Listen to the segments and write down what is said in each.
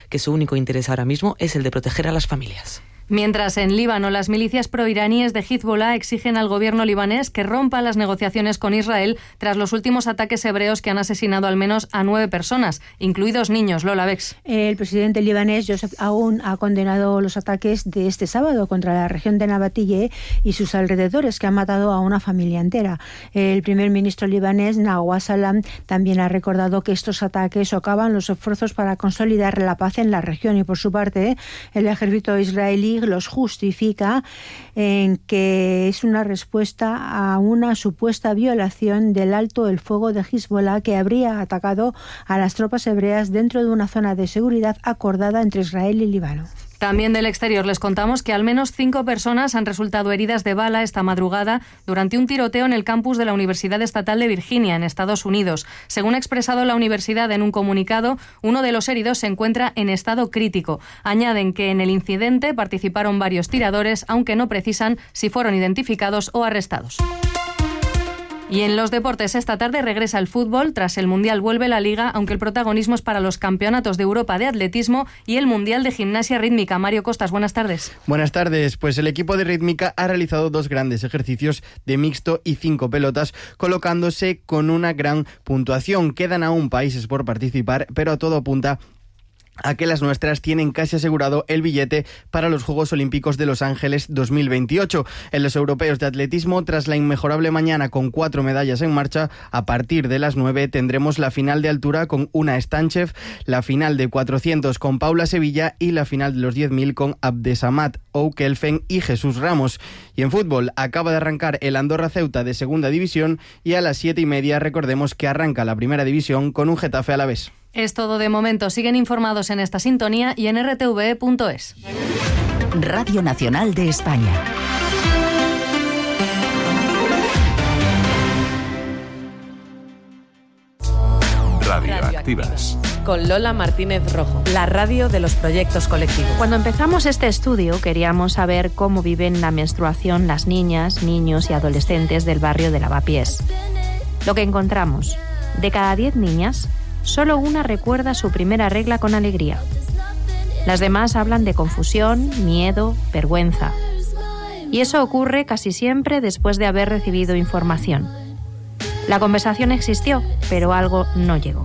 que su único interés ahora mismo es el de proteger a las familias. Mientras en Líbano las milicias proiraníes de Hezbollah exigen al gobierno libanés que rompa las negociaciones con Israel tras los últimos ataques hebreos que han asesinado al menos a 9 personas, incluidos niños. Lola Bex. El presidente libanés Joseph Aoun ha condenado los ataques de este sábado contra la región de Nabatille y sus alrededores, que han matado a una familia entera. El primer ministro libanés Nawaz Salam también ha recordado que estos ataques socavan los esfuerzos para consolidar la paz en la región y, por su parte, el ejército israelí los justifica en que es una respuesta a una supuesta violación del alto el fuego de Hezbollah, que habría atacado a las tropas hebreas dentro de una zona de seguridad acordada entre Israel y Líbano. También del exterior les contamos que al menos 5 personas han resultado heridas de bala esta madrugada durante un tiroteo en el campus de la Universidad Estatal de Virginia, en Estados Unidos. Según ha expresado la universidad en un comunicado, uno de los heridos se encuentra en estado crítico. Añaden que en el incidente participaron varios tiradores, aunque no precisan si fueron identificados o arrestados. Y en los deportes, esta tarde regresa el fútbol. Tras el Mundial vuelve la Liga, aunque el protagonismo es para los campeonatos de Europa de atletismo y el Mundial de gimnasia rítmica. Mario Costas, buenas tardes. Buenas tardes. Pues el equipo de rítmica ha realizado 2 grandes ejercicios de mixto y 5 pelotas, colocándose con una gran puntuación. Quedan aún países por participar, pero todo apunta a que las nuestras tienen casi asegurado el billete para los Juegos Olímpicos de Los Ángeles 2028. En los europeos de atletismo, tras la inmejorable mañana con 4 medallas en marcha, a partir de las 9 tendremos la final de altura con Una Stanchev, la final de 400 con Paula Sevilla y la final de los 10.000 con Abdesamat Oukelfen y Jesús Ramos. Y en fútbol, acaba de arrancar el Andorra Ceuta de Segunda División y a las 7:30 recordemos que arranca la Primera División con un Getafe Alavés. Es todo de momento. Siguen informados en esta sintonía y en rtve.es. Radio Nacional de España. Radioactivas. Con Lola Martínez Rojo, la radio de los proyectos colectivos. Cuando empezamos este estudio queríamos saber cómo viven la menstruación las niñas, niños y adolescentes del barrio de Lavapiés. Lo que encontramos, de cada 10 niñas, solo una recuerda su primera regla con alegría. Las demás hablan de confusión, miedo, vergüenza. Y eso ocurre casi siempre después de haber recibido información. La conversación existió, pero algo no llegó.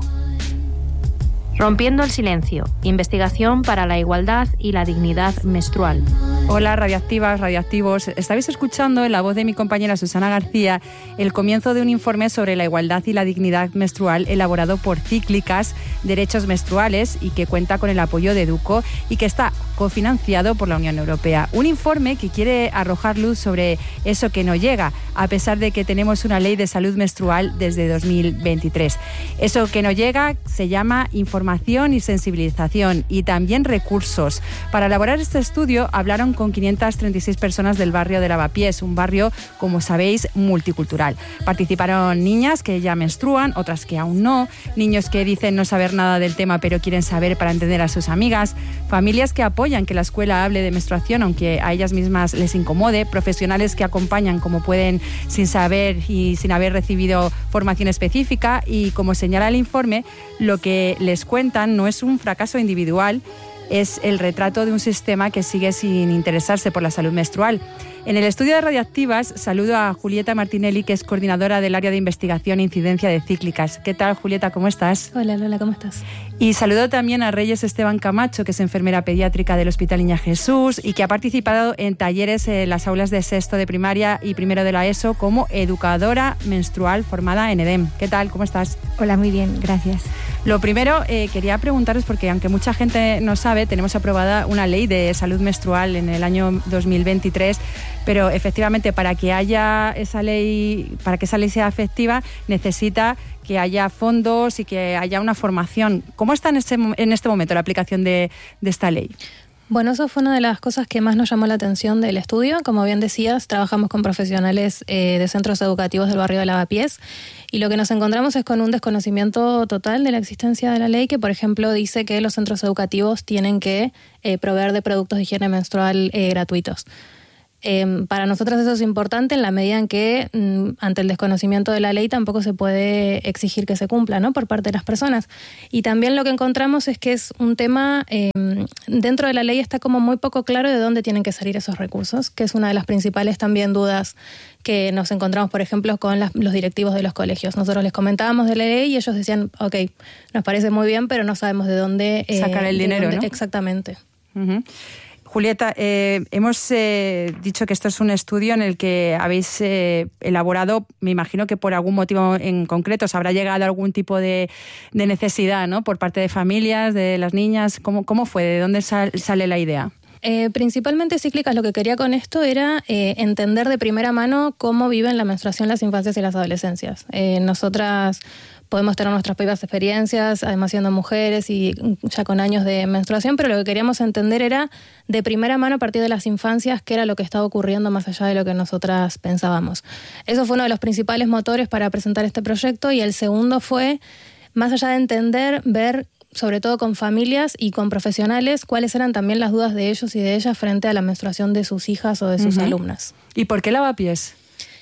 Rompiendo el silencio, investigación para la igualdad y la dignidad menstrual. Hola, radioactivas, radioactivos. Estabais escuchando en la voz de mi compañera Susana García el comienzo de un informe sobre la igualdad y la dignidad menstrual elaborado por Cíclicas Derechos Menstruales y que cuenta con el apoyo de EDUCO y que está cofinanciado por la Unión Europea. Un informe que quiere arrojar luz sobre eso que no llega, a pesar de que tenemos una ley de salud menstrual desde 2023. Eso que no llega se llama información y sensibilización y también recursos. Para elaborar este estudio hablaron con 536 personas del barrio de Lavapiés, un barrio, como sabéis, multicultural. Participaron niñas que ya menstruan, otras que aún no, niños que dicen no saber nada del tema pero quieren saber para entender a sus amigas, familias que apoyan que la escuela hable de menstruación aunque a ellas mismas les incomode, profesionales que acompañan como pueden sin saber y sin haber recibido formación específica y, como señala el informe, lo que les cuentan no es un fracaso individual, es el retrato de un sistema que sigue sin interesarse por la salud menstrual. En el estudio de Radioactivas saludo a Julieta Martinelli, que es coordinadora del área de investigación e incidencia de Cíclicas. ¿Qué tal, Julieta? ¿Cómo estás? Hola, Lola, ¿cómo estás? Y saludo también a Reyes Esteban Camacho, que es enfermera pediátrica del Hospital Niña Jesús y que ha participado en talleres en las aulas de sexto de primaria y primero de la ESO como educadora menstrual formada en EDEM. ¿Qué tal? ¿Cómo estás? Hola, muy bien, gracias. Lo primero, quería preguntaros, porque aunque mucha gente no sabe, tenemos aprobada una ley de salud menstrual en el año 2023, pero efectivamente para que haya esa ley, para que esa ley sea efectiva, necesita que haya fondos y que haya una formación. ¿Cómo está en este momento la aplicación de esta ley? Bueno, eso fue una de las cosas que más nos llamó la atención del estudio. Como bien decías, trabajamos con profesionales de centros educativos del barrio de Lavapiés y lo que nos encontramos es con un desconocimiento total de la existencia de la ley, que por ejemplo dice que los centros educativos tienen que proveer de productos de higiene menstrual gratuitos. Para nosotras eso es importante en la medida en que ante el desconocimiento de la ley tampoco se puede exigir que se cumpla, ¿no?, por parte de las personas. Y también lo que encontramos es que es un tema, dentro de la ley está como muy poco claro de dónde tienen que salir esos recursos, que es una de las principales también dudas que nos encontramos, por ejemplo, con los directivos de los colegios. Nosotros les comentábamos de la ley y ellos decían, ok, nos parece muy bien, pero no sabemos de dónde sacar el dinero, ¿no? Exactamente. Uh-huh. Julieta, hemos dicho que esto es un estudio en el que habéis elaborado, me imagino que por algún motivo en concreto, os habrá llegado algún tipo de necesidad, ¿no?, por parte de familias, de las niñas. ¿Cómo fue? ¿De dónde sale la idea? Principalmente Cíclicas lo que quería con esto era entender de primera mano cómo viven la menstruación las infancias y las adolescencias. Nosotras podemos tener nuestras propias experiencias, además siendo mujeres y ya con años de menstruación, pero lo que queríamos entender era de primera mano a partir de las infancias qué era lo que estaba ocurriendo más allá de lo que nosotras pensábamos. Eso fue uno de los principales motores para presentar este proyecto, y el segundo fue, más allá de entender, ver sobre todo con familias y con profesionales cuáles eran también las dudas de ellos y de ellas frente a la menstruación de sus hijas o de sus alumnas. ¿Y por qué Lavapiés?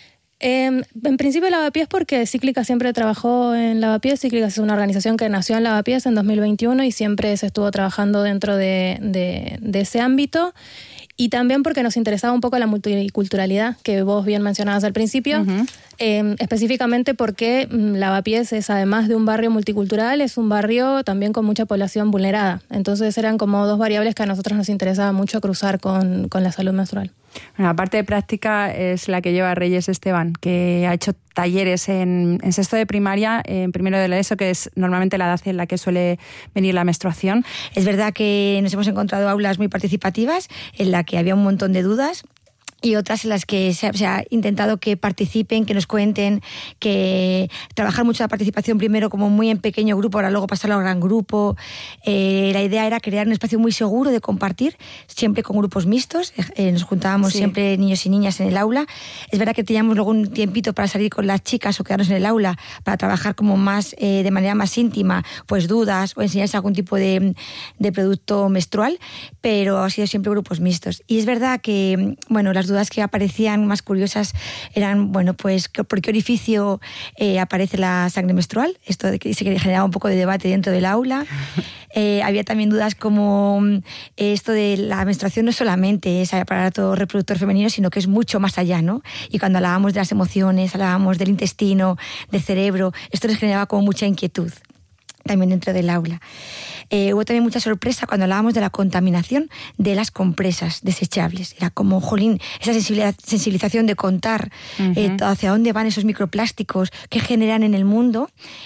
En principio Lavapiés porque Cíclicas siempre trabajó en Lavapiés. Cíclicas es una organización que nació en Lavapiés en 2021 y siempre se estuvo trabajando dentro de ese ámbito. Y también porque nos interesaba un poco la multiculturalidad que vos bien mencionabas al principio, específicamente porque Lavapiés es, además de un barrio multicultural, es un barrio también con mucha población vulnerada. Entonces eran como dos variables que a nosotros nos interesaba mucho cruzar con la salud menstrual. Bueno, la parte de práctica es la que lleva Reyes Esteban, que ha hecho talleres en sexto de primaria, en primero de la ESO, que es normalmente la edad en la que suele venir la menstruación. Es verdad que nos hemos encontrado aulas muy participativas en la que había un montón de dudas, y otras en las que se ha intentado que participen, que nos cuenten, que trabajar mucho la participación primero como muy en pequeño grupo, ahora luego pasarlo a gran grupo. La idea era crear un espacio muy seguro de compartir, siempre con grupos mixtos. Nos juntábamos siempre niños y niñas en el aula. Es verdad que teníamos luego un tiempito para salir con las chicas o quedarnos en el aula para trabajar como más de manera más íntima, pues dudas o enseñarles algún tipo de producto menstrual, pero ha sido siempre grupos mixtos. Y es verdad que, bueno, las dudas que aparecían más curiosas eran, bueno, pues ¿por qué orificio aparece la sangre menstrual? Esto de que se generaba un poco de debate dentro del aula. Había también dudas como esto de la menstruación no solamente es el aparato reproductor femenino, sino que es mucho más allá, ¿no? Y cuando hablábamos de las emociones, hablábamos del intestino, del cerebro, esto les generaba como mucha inquietud también dentro del aula. Hubo también mucha sorpresa cuando hablábamos de la contaminación de las compresas desechables. Era como, jolín, esa sensibilización de contar hacia dónde van esos microplásticos que generan en el mundo.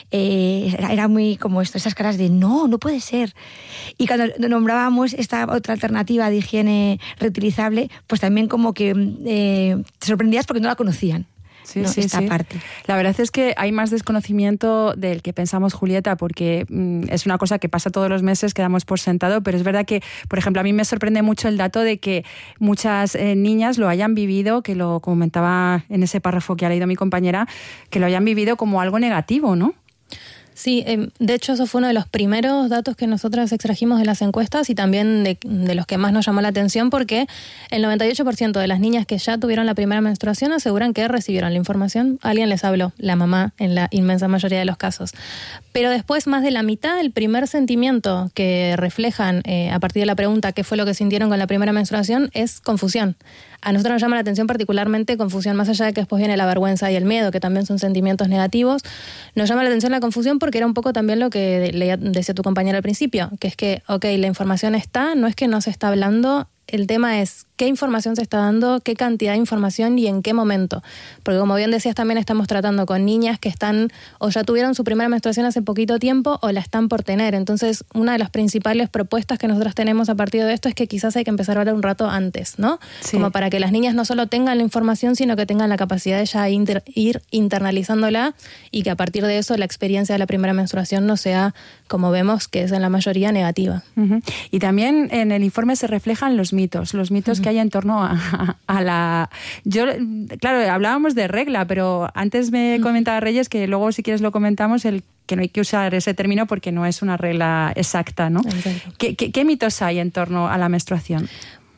Era muy como esto, esas caras de no puede ser. Y cuando nombrábamos esta otra alternativa de higiene reutilizable, pues también como que te sorprendías porque no la conocían. Esta parte. La verdad es que hay más desconocimiento del que pensamos, Julieta, porque es una cosa que pasa todos los meses, que damos por sentado, pero es verdad que, por ejemplo, a mí me sorprende mucho el dato de que muchas niñas lo hayan vivido, que lo comentaba en ese párrafo que ha leído mi compañera, que lo hayan vivido como algo negativo, ¿no? Sí, de hecho eso fue uno de los primeros datos que nosotras extrajimos de las encuestas y también de los que más nos llamó la atención, porque el 98% de las niñas que ya tuvieron la primera menstruación aseguran que recibieron la información. Alguien les habló, la mamá, en la inmensa mayoría de los casos. Pero después, más de la mitad, el primer sentimiento que reflejan a partir de la pregunta ¿qué fue lo que sintieron con la primera menstruación? Es confusión. A nosotros nos llama la atención particularmente confusión, más allá de que después viene la vergüenza y el miedo, que también son sentimientos negativos. Nos llama la atención la confusión porque era un poco también lo que decía tu compañera al principio, que es que, la información está, no es que no se está hablando, el tema es qué información se está dando, qué cantidad de información y en qué momento. Porque como bien decías, también estamos tratando con niñas que están o ya tuvieron su primera menstruación hace poquito tiempo o la están por tener. Entonces, una de las principales propuestas que nosotros tenemos a partir de esto es que quizás hay que empezar a hablar un rato antes, ¿no? Sí. Como para que las niñas no solo tengan la información, sino que tengan la capacidad de ya ir internalizándola y que a partir de eso la experiencia de la primera menstruación no sea, como vemos, que es en la mayoría negativa. Uh-huh. Y también en el informe se reflejan los mitos que hay en torno a la... Yo, claro, hablábamos de regla, pero antes me comentaba Reyes que luego, si quieres, lo comentamos, que no hay que usar ese término porque no es una regla exacta, ¿no? ¿Qué mitos hay en torno a la menstruación?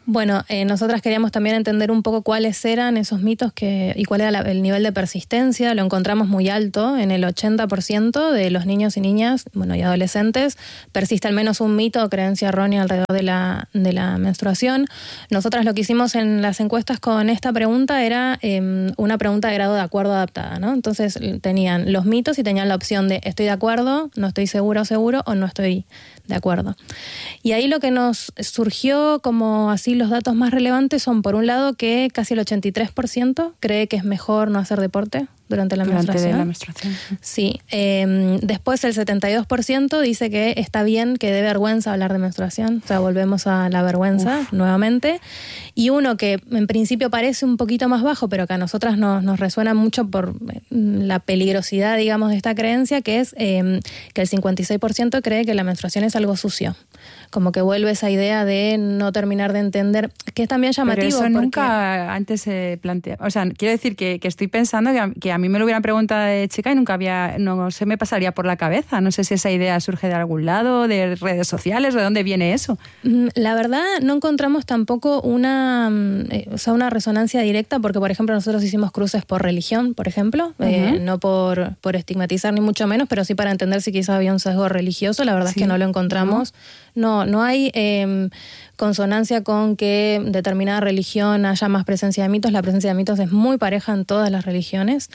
Bueno, nosotras queríamos también entender un poco cuáles eran esos mitos y cuál era el nivel de persistencia. Lo encontramos muy alto, en el 80% de los niños y niñas, y adolescentes, persiste al menos un mito o creencia errónea alrededor de la menstruación. Nosotras lo que hicimos en las encuestas con esta pregunta era una pregunta de grado de acuerdo adaptada, ¿no? Entonces tenían los mitos y tenían la opción de estoy de acuerdo, no estoy seguro o no estoy de acuerdo. Y ahí lo que nos surgió como así los datos más relevantes son, por un lado, que casi el 83% cree que es mejor no hacer deporte durante la menstruación. Sí. Después el 72% dice que está bien, que dé vergüenza hablar de menstruación. O sea, volvemos a la vergüenza nuevamente. Y uno que en principio parece un poquito más bajo, pero que a nosotras nos resuena mucho por la peligrosidad, digamos, de esta creencia, que es que el 56% cree que la menstruación es algo sucio. Como que vuelve esa idea de no terminar de entender, que es también llamativo. Pero eso nunca antes se plantea. O sea, quiero decir que estoy pensando que a mí me lo hubieran preguntado de chica y no se me pasaría por la cabeza. No sé si esa idea surge de algún lado, de redes sociales, ¿de dónde viene eso? La verdad, no encontramos tampoco una resonancia directa, porque, por ejemplo, nosotros hicimos cruces por religión, por ejemplo, no por estigmatizar ni mucho menos, pero sí para entender si quizás había un sesgo religioso. La verdad es que no lo encontramos. No hay consonancia con que determinada religión haya más presencia de mitos. La presencia de mitos es muy pareja en todas las religiones.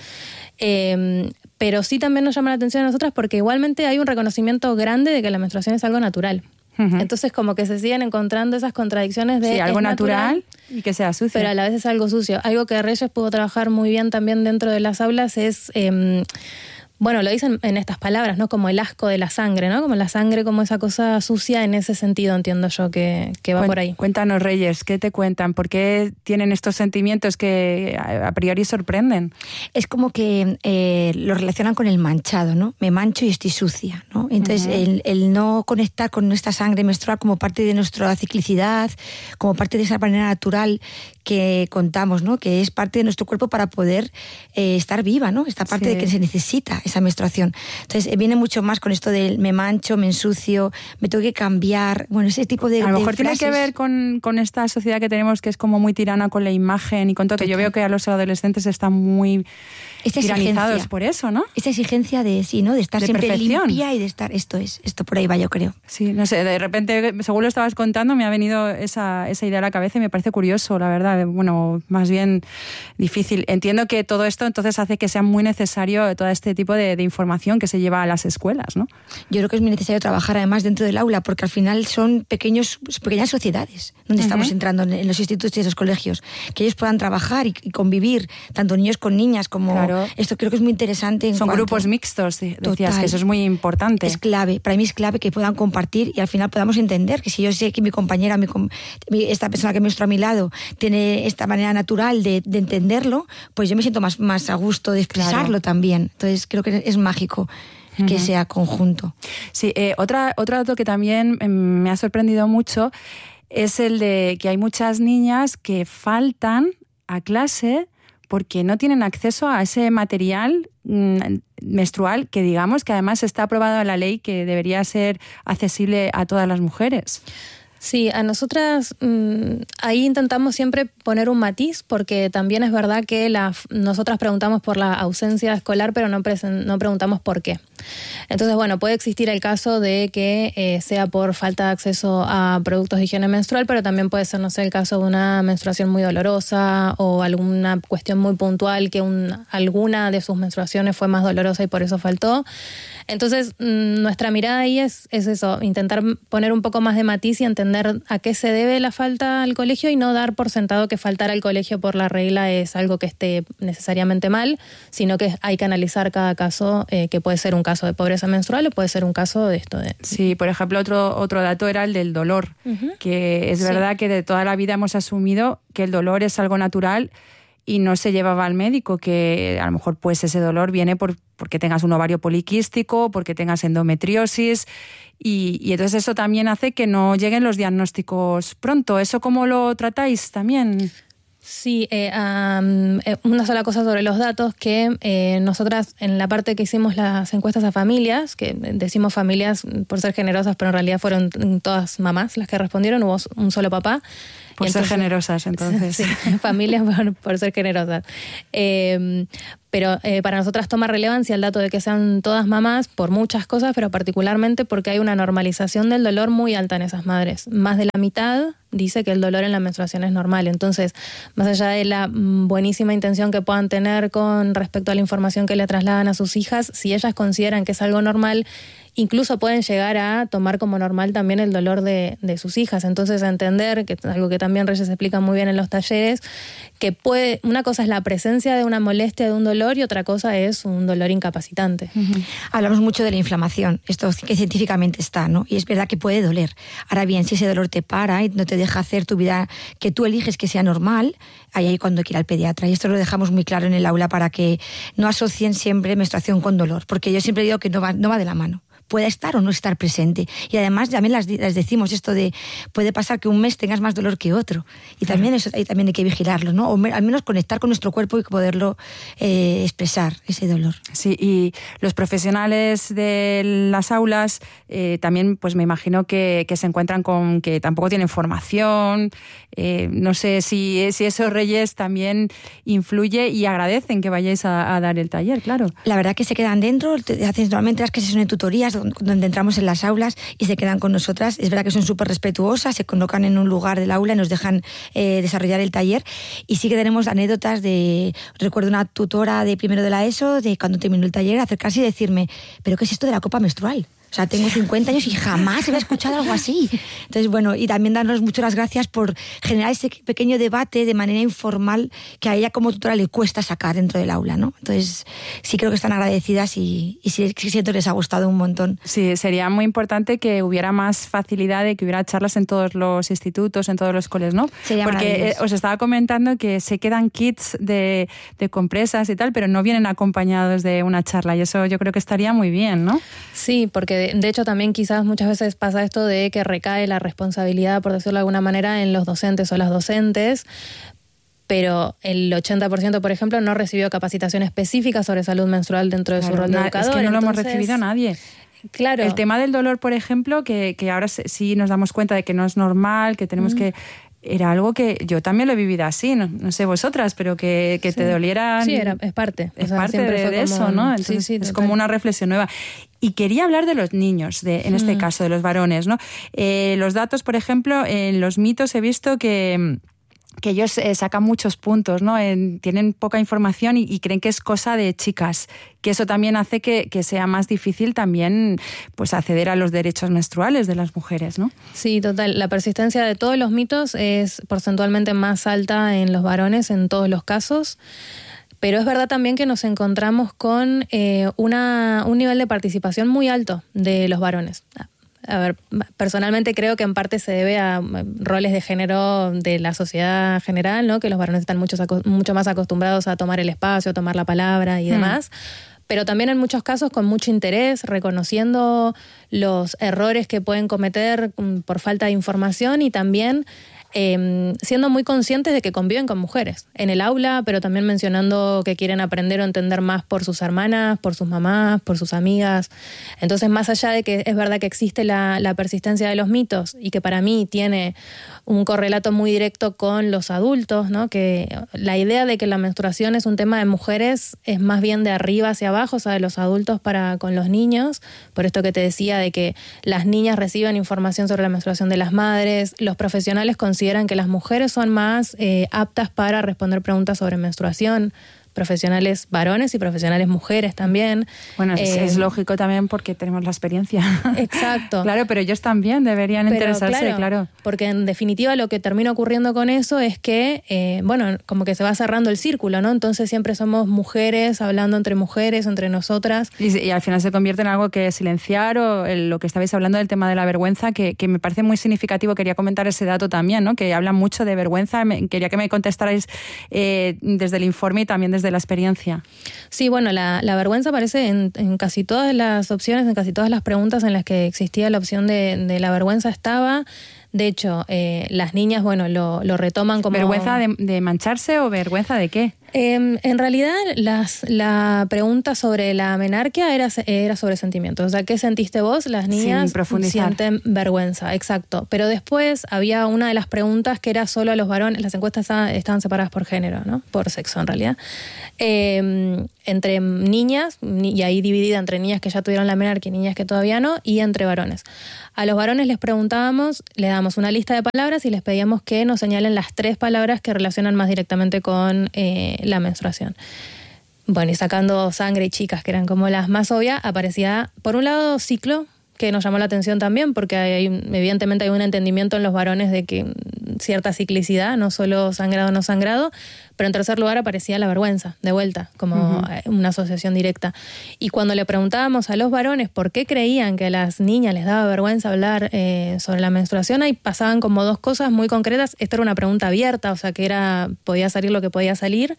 Pero sí también nos llama la atención a nosotras porque igualmente hay un reconocimiento grande de que la menstruación es algo natural. Entonces como que se siguen encontrando esas contradicciones de algo natural y que sea sucio. Pero a la vez es algo sucio. Algo que Reyes pudo trabajar muy bien también dentro de las aulas es... lo dicen en estas palabras, ¿no? Como el asco de la sangre, ¿no? Como la sangre, como esa cosa sucia, en ese sentido entiendo yo que va por ahí. Cuéntanos, Reyes, ¿qué te cuentan? ¿Por qué tienen estos sentimientos que a priori sorprenden? Es como que lo relacionan con el manchado, ¿no? Me mancho y estoy sucia, ¿no? Entonces, el no conectar con nuestra sangre menstrual como parte de nuestra ciclicidad, como parte de esa manera natural que contamos, ¿no? Que es parte de nuestro cuerpo para poder estar viva, ¿no? Esta parte de que se necesita esa menstruación. Entonces viene mucho más con esto del me mancho, me ensucio, me tengo que cambiar, ese tipo de... A lo mejor tiene que ver con esta sociedad que tenemos que es como muy tirana con la imagen y con todo, que yo veo que a los adolescentes están muy tiranizados por eso, ¿no? Esta exigencia de estar de siempre perfección. Limpia y de estar... Esto por ahí va, yo creo. Sí, no sé, de repente, según lo estabas contando, me ha venido esa idea a la cabeza y me parece curioso, la verdad. Bueno, más bien difícil. Entiendo que todo esto entonces hace que sea muy necesario todo este tipo de información que se lleva a las escuelas, ¿no? Yo creo que es muy necesario trabajar además dentro del aula, porque al final son pequeñas sociedades donde estamos entrando en los institutos y los colegios, que ellos puedan trabajar y convivir, tanto niños con niñas como... Esto creo que es muy interesante. Son grupos mixtos, decías, que eso es muy importante. Es clave, para mí es clave que puedan compartir y al final podamos entender que si yo sé que mi compañera, esta persona que menstrua a mi lado, tiene esta manera natural de entenderlo, pues yo me siento más a gusto de expresarlo también. Entonces creo que es mágico que sea conjunto. Sí, otro dato que también me ha sorprendido mucho es el de que hay muchas niñas que faltan a clase porque no tienen acceso a ese material menstrual que digamos que además está aprobado en la ley que debería ser accesible a todas las mujeres. Sí, a nosotras ahí intentamos siempre poner un matiz porque también es verdad que nosotras preguntamos por la ausencia escolar pero no preguntamos por qué. Entonces, puede existir el caso de que sea por falta de acceso a productos de higiene menstrual, pero también puede ser, no sé, el caso de una menstruación muy dolorosa o alguna cuestión muy puntual que alguna de sus menstruaciones fue más dolorosa y por eso faltó. Entonces, nuestra mirada ahí es eso, intentar poner un poco más de matiz y entender a qué se debe la falta al colegio y no dar por sentado que faltar al colegio por la regla es algo que esté necesariamente mal, sino que hay que analizar cada caso, que puede ser un caso de pobreza menstrual o puede ser un caso de esto. Sí, por ejemplo, otro dato era el del dolor, que es verdad que de toda la vida hemos asumido que el dolor es algo natural y no se llevaba al médico, que a lo mejor pues ese dolor viene porque tengas un ovario poliquístico, porque tengas endometriosis y entonces eso también hace que no lleguen los diagnósticos pronto. ¿Eso cómo lo tratáis también? Sí, una sola cosa sobre los datos, que nosotras en la parte que hicimos las encuestas a familias, que decimos familias por ser generosas, pero en realidad fueron todas mamás las que respondieron, hubo un solo papá. Por ser generosas, entonces. Sí, familias por ser generosas. Pero para nosotras toma relevancia el dato de que sean todas mamás por muchas cosas, pero particularmente porque hay una normalización del dolor muy alta en esas madres. Más de la mitad dice que el dolor en la menstruación es normal. Entonces, más allá de la buenísima intención que puedan tener con respecto a la información que le trasladan a sus hijas, si ellas consideran que es algo normal, incluso pueden llegar a tomar como normal también el dolor de sus hijas. Entonces, entender, que es algo que también Reyes explica muy bien en los talleres, que una cosa es la presencia de una molestia, de un dolor, y otra cosa es un dolor incapacitante. Hablamos mucho de la inflamación, esto que científicamente está, ¿no? Y es verdad que puede doler. Ahora bien, si ese dolor te para y no te deja hacer tu vida que tú eliges que sea normal, ahí cuando quiera el pediatra. Y esto lo dejamos muy claro en el aula para que no asocien siempre menstruación con dolor, porque yo siempre digo que no va de la mano. Puede estar o no estar presente. Y además también les decimos esto de, puede pasar que un mes tengas más dolor que otro. Y también eso ahí también hay que vigilarlo, ¿no? O al menos conectar con nuestro cuerpo y poderlo expresar, ese dolor. Sí, y los profesionales de las aulas también, pues me imagino que se encuentran con que tampoco tienen formación. No sé si eso, Reyes, también influye, y agradecen que vayáis a dar el taller, claro. La verdad que se quedan dentro, hacen normalmente las clases son en tutorías, donde entramos en las aulas y se quedan con nosotras. Es verdad que son súper respetuosas, se colocan en un lugar del aula y nos dejan desarrollar el taller. Y sí que tenemos anécdotas recuerdo una tutora de primero de la ESO, de cuando terminó el taller, acercarse y decirme, ¿pero qué es esto de la copa menstrual? O sea, tengo 50 años y jamás había escuchado algo así. Entonces, bueno, y también darnos muchas las gracias por generar ese pequeño debate de manera informal que a ella como tutora le cuesta sacar dentro del aula, ¿no? Entonces, sí creo que están agradecidas y sí siento que les ha gustado un montón. Sí, sería muy importante que hubiera más facilidad de que hubiera charlas en todos los institutos, en todos los coles, ¿no? Sería porque os estaba comentando que se quedan kits de compresas y tal, pero no vienen acompañados de una charla, y eso yo creo que estaría muy bien, ¿no? Sí, porque de hecho también quizás muchas veces pasa esto de que recae la responsabilidad, por decirlo de alguna manera, en los docentes o las docentes, pero el 80%, por ejemplo, no recibió capacitación específica sobre salud menstrual dentro de su rol de educador. Es que no lo hemos recibido nadie. Claro. El tema del dolor, por ejemplo, que ahora sí nos damos cuenta de que no es normal, que tenemos que... Era algo que yo también lo he vivido así, no sé vosotras, pero que sí. Te dolieran... Sí, es parte. Es parte de eso, ¿no? Entonces, sí, es como una reflexión nueva. Y quería hablar de los niños, en este caso, de los varones, ¿no? Los datos, por ejemplo, en los mitos he visto que ellos sacan muchos puntos, ¿no? Tienen poca información y creen que es cosa de chicas, que eso también hace que sea más difícil también pues acceder a los derechos menstruales de las mujeres, ¿no? Sí, total. La persistencia de todos los mitos es porcentualmente más alta en los varones en todos los casos. Pero es verdad también que nos encontramos con un nivel de participación muy alto de los varones. A ver, personalmente creo que en parte se debe a roles de género de la sociedad general, ¿no? Que los varones están mucho más acostumbrados a tomar el espacio, a tomar la palabra y demás. Pero también en muchos casos con mucho interés, reconociendo los errores que pueden cometer por falta de información y también siendo muy conscientes de que conviven con mujeres en el aula, pero también mencionando que quieren aprender o entender más por sus hermanas, por sus mamás, por sus amigas. Entonces, más allá de que es verdad que existe la persistencia de los mitos y que para mí tiene un correlato muy directo con los adultos, ¿no? Que la idea de que la menstruación es un tema de mujeres es más bien de arriba hacia abajo, o sea, de los adultos para con los niños, por esto que te decía de que las niñas reciben información sobre la menstruación de las madres, los profesionales consideran que las mujeres son más aptas para responder preguntas sobre menstruación, profesionales varones y profesionales mujeres también. Bueno, es lógico también porque tenemos la experiencia. Exacto. Claro, pero ellos también deberían interesarse, claro. Porque en definitiva lo que termina ocurriendo con eso es que, como que se va cerrando el círculo, ¿no? Entonces siempre somos mujeres hablando entre mujeres, entre nosotras. Y al final se convierte en algo que silenciar o lo que estabais hablando del tema de la vergüenza, que me parece muy significativo. Quería comentar ese dato también, ¿no? Que hablan mucho de vergüenza. Quería que me contestarais desde el informe y también desde la experiencia. Sí, bueno, la vergüenza aparece en casi todas las opciones, en casi todas las preguntas en las que existía la opción de la vergüenza estaba. De hecho, las niñas, lo retoman como... ¿Vergüenza de mancharse o vergüenza de qué? En realidad, la pregunta sobre la menarquia era sobre sentimientos. O sea, ¿qué sentiste vos? Las niñas sienten vergüenza, exacto. Pero después había una de las preguntas que era solo a los varones. Las encuestas estaban separadas por género, ¿no? Por sexo, en realidad. Entre niñas, y ahí dividida entre niñas que ya tuvieron la menarquia y niñas que todavía no, y entre varones. A los varones les preguntábamos, le damos una lista de palabras y les pedíamos que nos señalen las 3 palabras que relacionan más directamente con la menstruación. Bueno, y sacando sangre y chicas, que eran como las más obvias, aparecía, por un lado, ciclo, que nos llamó la atención también, porque evidentemente hay un entendimiento en los varones de que cierta ciclicidad, no solo sangrado o no sangrado, pero en tercer lugar aparecía la vergüenza, de vuelta, como una asociación directa. Y cuando le preguntábamos a los varones por qué creían que a las niñas les daba vergüenza hablar sobre la menstruación, ahí pasaban como 2 cosas muy concretas. Esta era una pregunta abierta, o sea que podía salir lo que podía salir,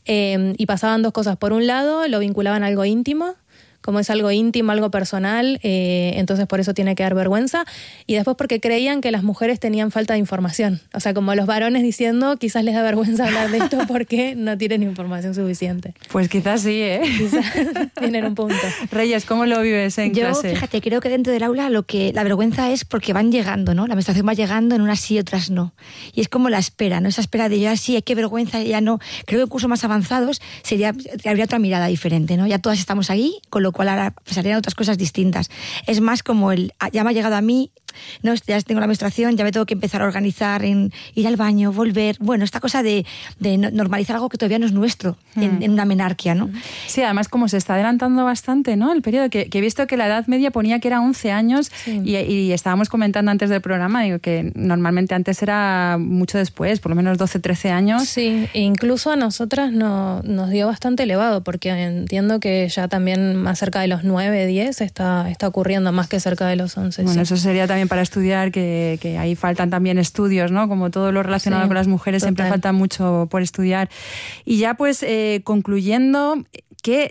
y pasaban 2 cosas. Por un lado, lo vinculaban a algo íntimo, como es algo íntimo, algo personal, entonces por eso tiene que dar vergüenza. Y después porque creían que las mujeres tenían falta de información. O sea, como los varones diciendo, quizás les da vergüenza hablar de esto porque no tienen información suficiente. Pues quizás sí, ¿eh? Quizás tienen un punto. Reyes, ¿cómo lo vives en clase? Yo, fíjate, creo que dentro del aula la vergüenza es porque van llegando, ¿no? La menstruación va llegando, en unas sí, otras no. Y es como la espera, ¿no? Esa espera de ya sí, qué vergüenza, ya no. Creo que en cursos más avanzados habría otra mirada diferente, ¿no? Ya todas estamos ahí, con lo cual ahora pasarían otras cosas distintas. Es más como ya me ha llegado a mí, no, ya tengo la menstruación, ya me tengo que empezar a organizar en ir al baño, volver. Bueno, esta cosa de normalizar algo que todavía no es nuestro en una menarquia, ¿no? Sí, además como se está adelantando bastante, ¿no? El periodo, que he visto que la edad media ponía que era 11 años, sí. y estábamos comentando antes del programa, digo que normalmente antes era mucho después, por lo menos 12, 13 años. Sí, incluso a nosotras nos dio bastante elevado, porque entiendo que ya también más cerca de los 9, 10 está ocurriendo, más que cerca de los 11. Bueno, sí. Eso sería también para estudiar, que ahí faltan también estudios, ¿no? Como todo lo relacionado con las mujeres, total. Siempre falta mucho por estudiar. Y ya pues concluyendo, ¿qué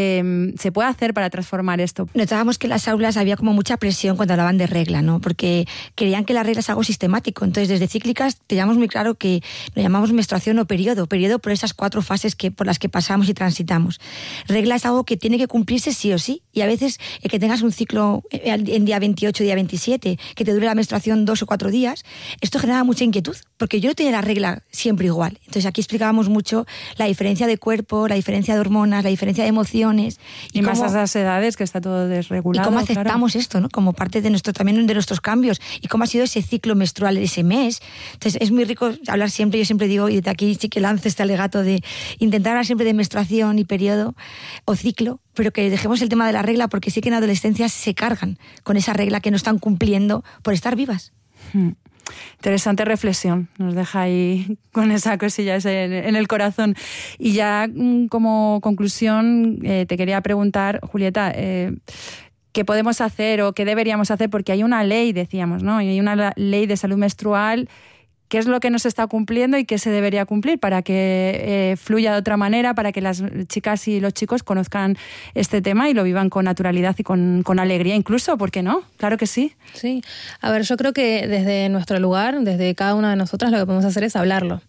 se puede hacer para transformar esto? Notábamos que en las aulas había como mucha presión cuando hablaban de regla, ¿no? Porque creían que la regla es algo sistemático. Entonces, desde Cíclicas teníamos muy claro que lo llamamos menstruación o periodo por esas 4 fases por las que pasamos y transitamos. Regla es algo que tiene que cumplirse sí o sí. Y a veces que tengas un ciclo en día 28, día 27, que te dure la menstruación 2 o 4 días, esto generaba mucha inquietud, porque yo no tenía la regla siempre igual. Entonces, aquí explicábamos mucho la diferencia de cuerpo, la diferencia de hormonas, la diferencia de emociones. Y más a esas edades que está todo desregulado. Y cómo aceptamos esto, ¿no? Como parte de también de nuestros cambios. Y cómo ha sido ese ciclo menstrual, ese mes. Entonces es muy rico hablar siempre, yo siempre digo, y desde aquí sí que lanzo este alegato de intentar hablar siempre de menstruación y periodo o ciclo, pero que dejemos el tema de la regla, porque sí que en adolescencia se cargan con esa regla que no están cumpliendo por estar vivas. Interesante reflexión, nos deja ahí con esa cosilla en el corazón. Y ya como conclusión te quería preguntar, Julieta, ¿qué podemos hacer o qué deberíamos hacer? Porque hay una ley, decíamos, ¿no? Y hay una ley de salud menstrual. ¿Qué es lo que no se está cumpliendo y qué se debería cumplir para que fluya de otra manera, para que las chicas y los chicos conozcan este tema y lo vivan con naturalidad y con alegría incluso? ¿Por qué no? Claro que sí. Sí. A ver, yo creo que desde nuestro lugar, desde cada una de nosotras, lo que podemos hacer es hablarlo.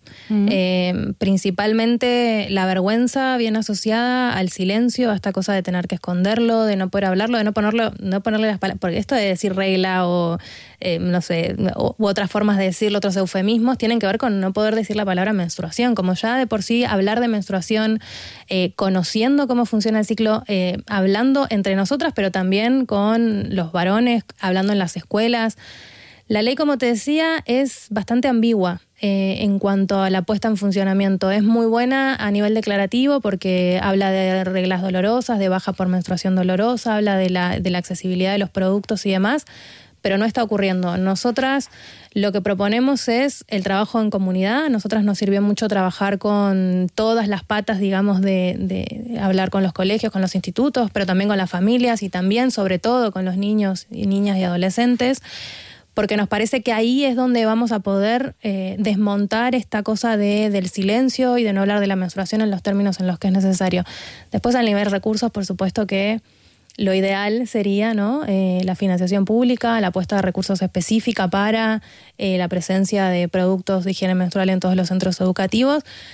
Principalmente la vergüenza viene asociada al silencio, a esta cosa de tener que esconderlo, de no poder hablarlo, de no ponerle las palabras. Porque esto de decir regla o no sé, u otras formas de decirlo, otros eufemismos, tienen que ver con no poder decir la palabra menstruación, como ya de por sí hablar de menstruación, conociendo cómo funciona el ciclo, hablando entre nosotras, pero también con los varones, hablando en las escuelas. La ley, como te decía, es bastante ambigua en cuanto a la puesta en funcionamiento. Es muy buena a nivel declarativo porque habla de reglas dolorosas, de baja por menstruación dolorosa, habla de la accesibilidad de los productos y demás, pero no está ocurriendo. Nosotras lo que proponemos es el trabajo en comunidad. A nosotras nos sirvió mucho trabajar con todas las patas, digamos, de hablar con los colegios, con los institutos, pero también con las familias y también, sobre todo, con los niños y niñas y adolescentes, porque nos parece que ahí es donde vamos a poder desmontar esta cosa del silencio y de no hablar de la menstruación en los términos en los que es necesario. Después, al nivel de recursos, por supuesto que lo ideal sería, ¿no?, la financiación pública, la apuesta de recursos específica para la presencia de productos de higiene menstrual en todos los centros educativos.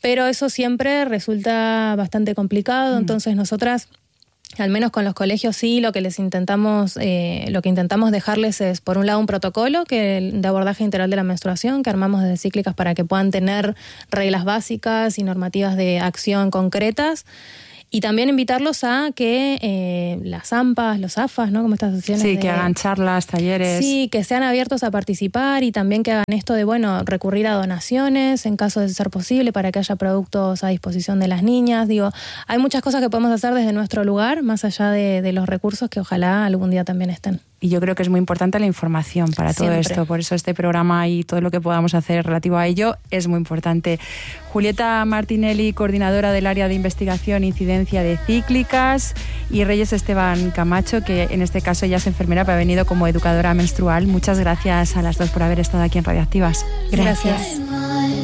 pero eso siempre resulta bastante complicado, entonces nosotras, al menos con los colegios sí, lo que intentamos dejarles es, por un lado, un protocolo de abordaje integral de la menstruación que armamos desde Cíclicas para que puedan tener reglas básicas y normativas de acción concretas. Y también invitarlos a que las AMPAs, los AFAs, ¿no? Como estas asociaciones. Sí, que hagan charlas, talleres. Sí, que sean abiertos a participar y también que hagan esto de, recurrir a donaciones en caso de ser posible para que haya productos a disposición de las niñas. Digo, hay muchas cosas que podemos hacer desde nuestro lugar, más allá de los recursos que ojalá algún día también estén. Y yo creo que es muy importante la información para todo esto. Por eso este programa y todo lo que podamos hacer relativo a ello es muy importante. Julieta Martinelli, coordinadora del área de investigación e incidencia de Cíclicas, y Reyes Esteban Camacho, que en este caso ella es enfermera, pero ha venido como educadora menstrual. Muchas gracias a las dos por haber estado aquí en Radioactivas. Gracias.